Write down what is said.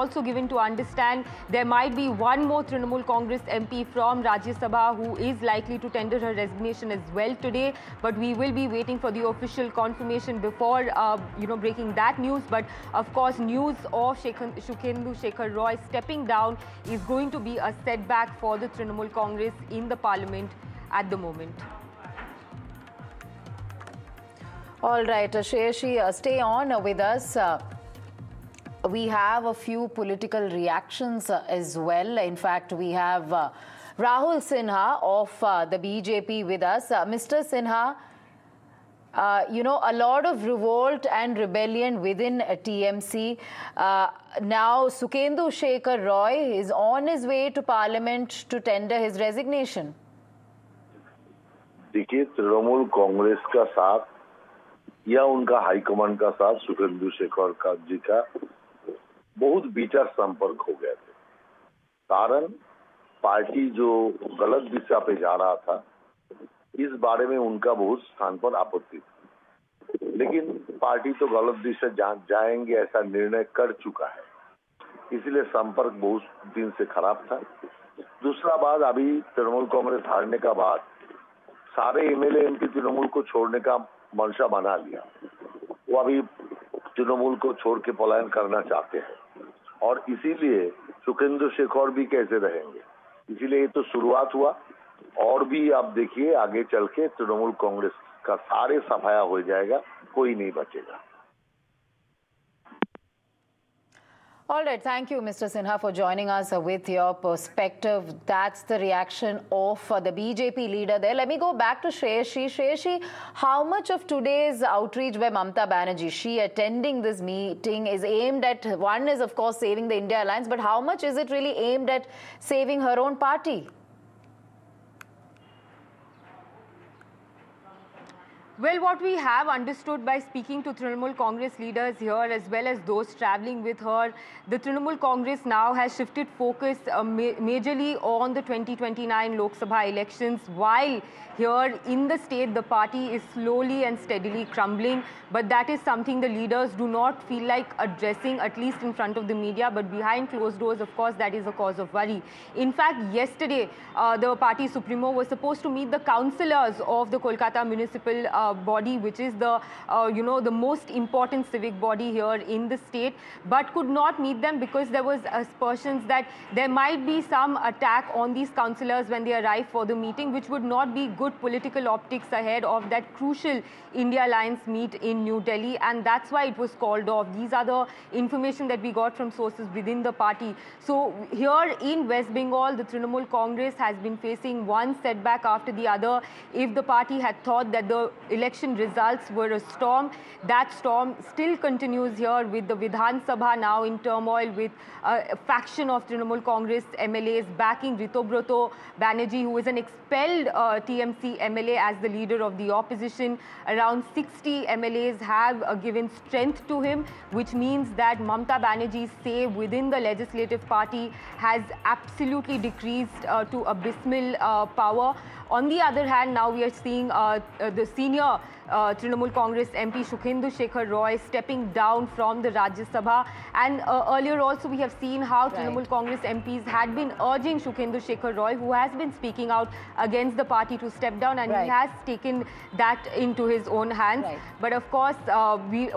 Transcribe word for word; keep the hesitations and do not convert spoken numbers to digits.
also given to understand there might be one more Trinamool Congress M P from Rajya Sabha who is likely to tender her resignation as well today. But we will be waiting for the official confirmation before, uh, you know, breaking that news. But of course, news of Sukhendu Shekhar Roy stepping down is going to be a setback for the Trinamool Congress in the parliament at the moment. All right, uh, Shreyashi, uh, stay on uh, with us. Uh, we have a few political reactions uh, as well. In fact, we have uh, Rahul Sinha of uh, the B J P with us. Uh, Mister Sinha, uh, you know, a lot of revolt and rebellion within uh, T M C. Uh, now, Sukhendu Shekhar Roy is on his way to Parliament to tender his resignation. देखिए, तृणमूल कांग्रेस का साथ या उनका high command का साथ सुखेंदु शेखर का जी का बहुत विचार संपर्क हो गया थे। कारण पार्टी जो गलत दिशा पे जा रहा था, इस बारे में उनका बहुत स्थान पर आपत्ति थी। लेकिन पार्टी तो गलत दिशा जा, जाएंगे ऐसा निर्णय कर चुका है, इसलिए संपर्क बहुत दिन से खराब था। दूसरा बात, अभी तृणमूल कांग्रेस हारने का बाद सारे एमएलए एमपी तृणमूल को छोड़ने का मंशा बना लिया। वो अभी तृणमूल को छोड़ के पलायन करना चाहते हैं और इसीलिए सुखेंदु शेखर भी कैसे रहेंगे, इसीलिए ये तो शुरुआत हुआ। और भी आप देखिए आगे चल के तृणमूल कांग्रेस का सारे सफाया हो जाएगा, कोई नहीं बचेगा। All right, thank you, Mister Sinha, for joining us uh, with your perspective. That's the reaction of uh, the B J P leader there. Let me go back to Shreyashi. Shreyashi, how much of today's outreach by Mamata Banerjee, she attending this meeting, is aimed at, one is of course saving the India Alliance, but how much is it really aimed at saving her own party? Well, what we have understood by speaking to Trinamool Congress leaders here as well as those travelling with her, the Trinamool Congress now has shifted focus uh, ma majorly on the twenty twenty-nine Lok Sabha elections, while here in the state the party is slowly and steadily crumbling. But that is something the leaders do not feel like addressing, at least in front of the media. But behind closed doors, of course, that is a cause of worry. In fact, yesterday, uh, the party supremo was supposed to meet the councillors of the Kolkata municipal uh, body, which is the, uh, you know, the most important civic body here in the state, but could not meet them because there was aspersions that there might be some attack on these councillors when they arrive for the meeting, which would not be good political optics ahead of that crucial India Alliance meet in New Delhi, and that's why it was called off. These are the information that we got from sources within the party. So here in West Bengal, the Trinamool Congress has been facing one setback after the other. If the party had thought that the election results were a storm, that storm still continues here with the Vidhan Sabha now in turmoil, with a faction of Trinamool Congress M L As backing Ritobroto Banerjee, who is an expelled uh, T M C M L A, as the leader of the opposition. Around sixty M L As have uh, given strength to him, which means that Mamata Banerjee's say within the legislative party has absolutely decreased uh, to abysmal uh, power. On the other hand, now we are seeing uh, uh, the senior uh, Trinamool Congress M P Sukhendu Shekhar Roy stepping down from the Rajya Sabha. And uh, earlier also we have seen how right. Trinamool Congress M Ps had been urging Sukhendu Shekhar Roy, who has been speaking out against the party, to step down, and right. he has taken that into his own hands. Right. But of course, uh, we